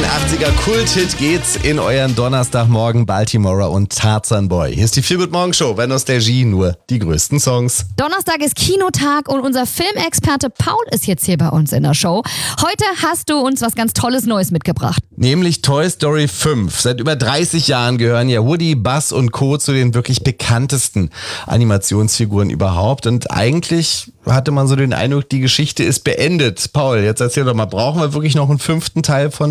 80er Kulthit geht's in euren Donnerstagmorgen Baltimore und Tarzan Boy. Hier ist die Feel Good Morning Show bei Nostalgie, nur die größten Songs. Donnerstag ist Kinotag und unser Filmexperte Paul ist jetzt hier bei uns in der Show. Heute hast du uns was ganz Tolles Neues mitgebracht. Nämlich Toy Story 5. Seit über 30 Jahren gehören ja Woody, Buzz und Co. zu den wirklich bekanntesten Animationsfiguren überhaupt. Und eigentlich hatte man so den Eindruck, die Geschichte ist beendet. Paul, jetzt erzähl doch mal, brauchen wir wirklich noch einen 5. Teil von